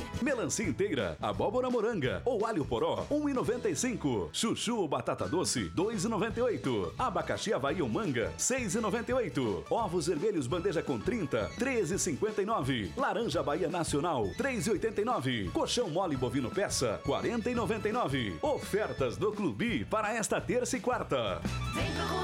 Melancia inteira, abóbora moranga ou alho poró, 1,95. Chuchu ou batata doce, 2,98. Abacaxi Havaí ou manga, 6,98. Ovos vermelhos bandeja com 30, 13,59. Laranja Bahia Nacional, 3,89. Colchão mole bovino peça, 40,99. Ofertas do Clube para esta terça e quarta.